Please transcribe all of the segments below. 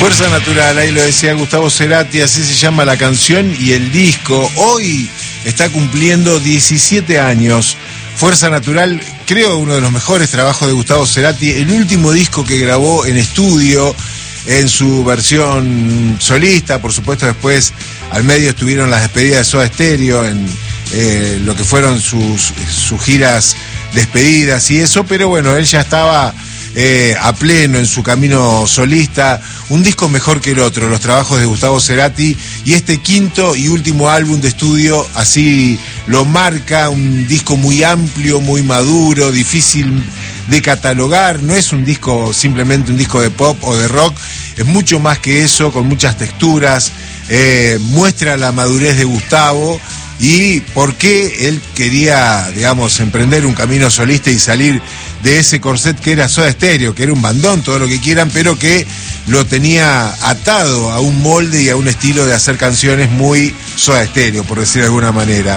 Fuerza Natural, ahí lo decía Gustavo Cerati, así se llama la canción y el disco. Hoy está cumpliendo 17 años. Fuerza Natural, creo uno de los mejores trabajos de Gustavo Cerati, el último disco que grabó en estudio, en su versión solista, por supuesto después al medio estuvieron las despedidas de Soda Stereo, en lo que fueron sus giras despedidas y eso, pero bueno, él ya estaba a pleno en su camino solista, un disco mejor que el otro, los trabajos de Gustavo Cerati, y este quinto y último álbum de estudio así lo marca, un disco muy amplio, muy maduro, difícil de catalogar, no es un disco simplemente un disco de pop o de rock, es mucho más que eso, con muchas texturas, muestra la madurez de Gustavo y por qué él quería, digamos, emprender un camino solista y salir de ese corset que era Soda Stereo, que era un bandón, todo lo que quieran, pero que lo tenía atado a un molde y a un estilo de hacer canciones muy Soda Stereo, por decir de alguna manera.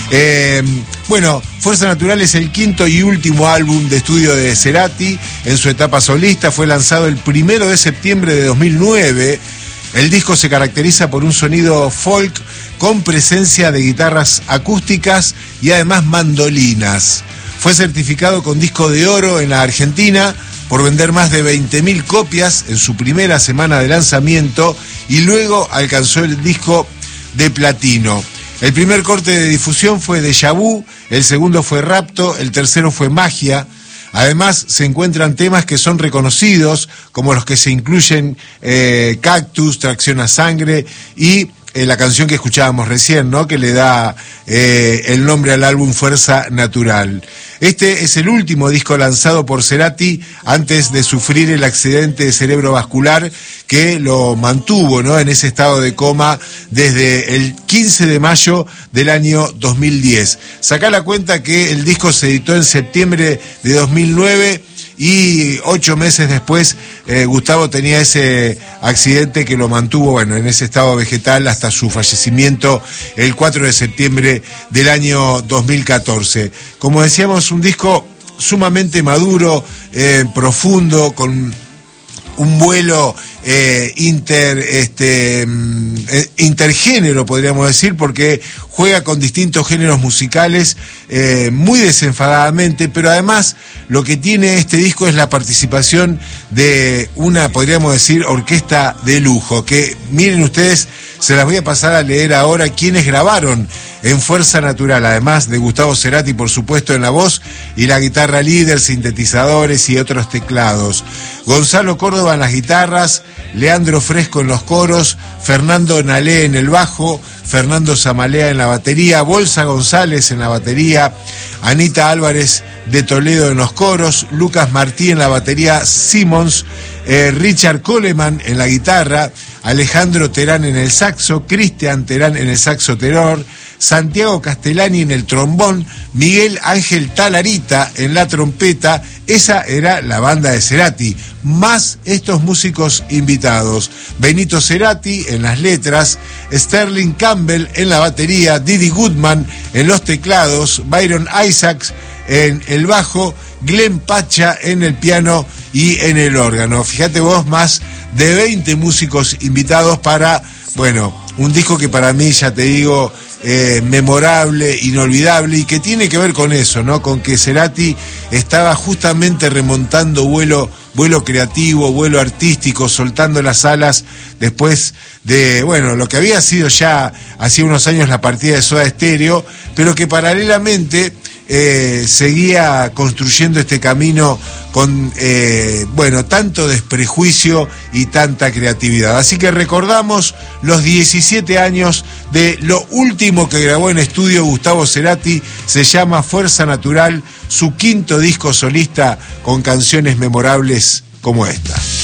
Bueno, Fuerza Natural es el quinto y último álbum de estudio de Cerati en su etapa solista, fue lanzado el 1 de septiembre de 2009. El disco se caracteriza por un sonido folk con presencia de guitarras acústicas y además mandolinas. Fue certificado con disco de oro en la Argentina por vender más de 20.000 copias en su primera semana de lanzamiento y luego alcanzó el disco de platino. El primer corte de difusión fue Déjà Vu, el segundo fue Rapto, el tercero fue Magia. Además, se encuentran temas que son reconocidos, como los que se incluyen Cactus, Tracción a Sangre y la canción que escuchábamos recién, ¿no?, que le da el nombre al álbum Fuerza Natural. Este es el último disco lanzado por Cerati antes de sufrir el accidente cerebrovascular que lo mantuvo, ¿no?, en ese estado de coma desde el 15 de mayo del año 2010. Sacá la cuenta que el disco se editó en septiembre de 2009 y 8 meses después Gustavo tenía ese accidente que lo mantuvo, bueno, en ese estado vegetal hasta su fallecimiento el 4 de septiembre del año 2014. Como decíamos, un disco sumamente maduro, profundo, con un vuelo intergénero, podríamos decir, porque juega con distintos géneros musicales muy desenfadadamente, pero además lo que tiene este disco es la participación de una, podríamos decir, orquesta de lujo, que miren ustedes, se las voy a pasar a leer ahora quienes grabaron en Fuerza Natural, además de Gustavo Cerati, por supuesto, en la voz y la guitarra líder, sintetizadores y otros teclados. Gonzalo Córdoba en las guitarras, Leandro Fresco en los coros, Fernando Nalé en el bajo, Fernando Zamalea en la batería, Bolsa González en la batería, Anita Álvarez de Toledo en los coros, Lucas Martí en la batería, Simmons, Richard Coleman en la guitarra, Alejandro Terán en el saxo, Cristian Terán en el saxo tenor, Santiago Castellani en el trombón, Miguel Ángel Talarita en la trompeta. Esa era la banda de Cerati, más estos músicos invitados: Benito Cerati en las letras, Sterling Campbell en la batería, Didi Goodman en los teclados, Byron Isaacs en el bajo, Glenn Pacha en el piano y en el órgano. Fíjate vos, más de 20 músicos invitados para, bueno, un disco que para mí, ya te digo, memorable, inolvidable, y que tiene que ver con eso, ¿no?, con que Cerati estaba justamente remontando vuelo creativo, vuelo artístico, soltando las alas después de, bueno, lo que había sido ya hacía unos años la partida de Soda Stereo, pero que paralelamente seguía construyendo este camino con, bueno, tanto desprejuicio y tanta creatividad. Así que recordamos los 17 años de lo último que grabó en estudio Gustavo Cerati, se llama Fuerza Natural, su quinto disco solista con canciones memorables como esta.